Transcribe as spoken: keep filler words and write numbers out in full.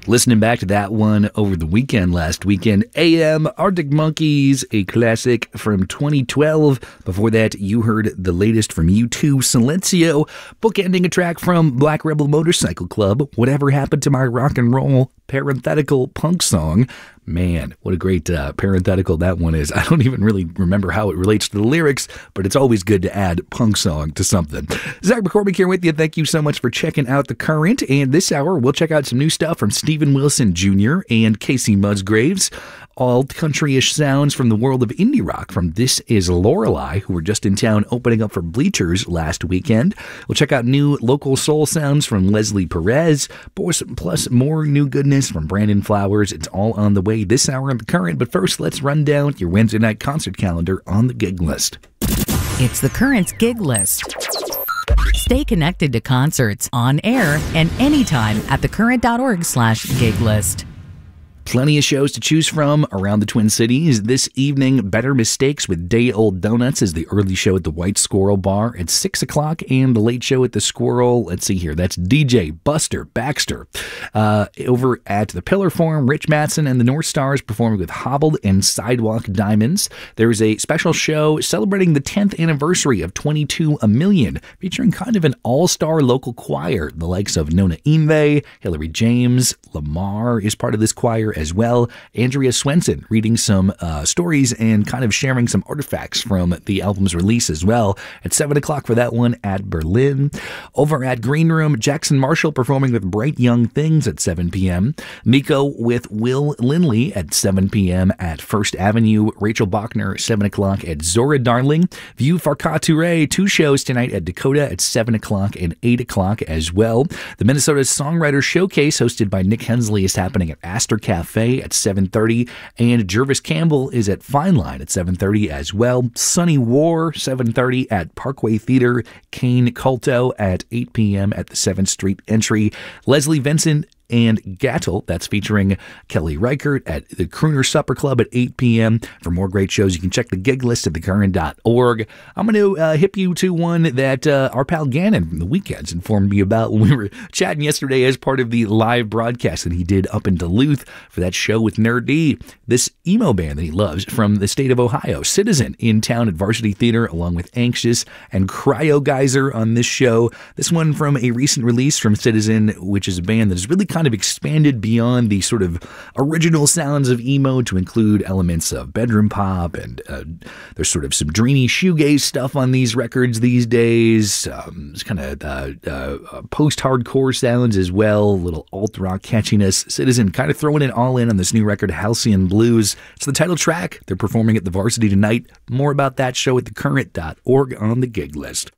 Listening back to that one over the weekend last weekend, A M Arctic Monkeys, a classic from twenty twelve. Before that, you heard the latest from U two, Silencio, bookending a track from Black Rebel Motorcycle Club, Whatever Happened to My Rock and Roll parenthetical punk song. Man, what a great uh, parenthetical that one is. I don't even really remember how it relates to the lyrics, but it's always good to add punk song to something. Zach McCormick here with you. Thank you so much for checking out The Current. And this hour, we'll check out some new stuff from Steven Wilson Junior and Casey Musgraves. All country-ish sounds from the world of indie rock from This Is Lorelei, who were just in town opening up for Bleachers last weekend. We'll check out new local soul sounds from Leslie Perez, plus more new goodness from Brandon Flowers. It's all on the way this hour on The Current, but first let's run down your Wednesday night concert calendar on the gig list. It's The Current's gig list. Stay connected to concerts on air and anytime at thecurrent.org slash gig list. Plenty of shows to choose from around the Twin Cities. This evening, Better Mistakes with Day Old Donuts is the early show at the White Squirrel Bar at six o'clock, and the late show at the Squirrel, let's see here, that's D J Buster Baxter. Uh, over at the Pillar Forum, Rich Mattson and the North Stars performing with Hobbled and Sidewalk Diamonds. There is a special show celebrating the tenth anniversary of twenty-two A Million, featuring kind of an all-star local choir. The likes of Nona Inve, Hillary James, Lamar is part of this choir as well. Andrea Swenson reading some uh, stories and kind of sharing some artifacts from the album's release as well. At seven o'clock for that one at Berlin. Over at Green Room, Jackson Marshall performing with Bright Young Things at seven p.m. Miko with Will Lindley at seven p.m. at First Avenue. Rachel Bachner, seven o'clock at Zora Darling. View Farka Touré, two shows tonight at Dakota at seven o'clock and eight o'clock as well. The Minnesota Songwriter Showcase hosted by Nick Hensley is happening at Astor Cafe at seven thirty, and Jervis Campbell is at Fine Line at seven thirty as well. Sunny War, seven thirty at Parkway Theater. Kane Culto at eight p.m. at the seventh Street Entry. Leslie Vincent and Gattel, that's featuring Kelly Reichert at the Crooner Supper Club at eight p.m. For more great shows, you can check the gig list at the current dot org. I'm going to uh, hip you to one that uh, our pal Gannon from the Weekends informed me about when we were chatting yesterday as part of the live broadcast that he did up in Duluth for that show with Nerd D. This emo band that he loves from the state of Ohio, Citizen, in town at Varsity Theater, along with Anxious and Cryo Geyser on this show. This one from a recent release from Citizen, which is a band that is really kind of expanded beyond the sort of original sounds of emo to include elements of bedroom pop, and uh, there's sort of some dreamy shoegaze stuff on these records these days. Um, it's kind of uh, uh, post-hardcore sounds as well, a little alt-rock catchiness. Citizen kind of throwing it all in on this new record, Halcyon Blues. It's the title track. They're performing at the Varsity tonight. More about that show at the current dot org on the gig list.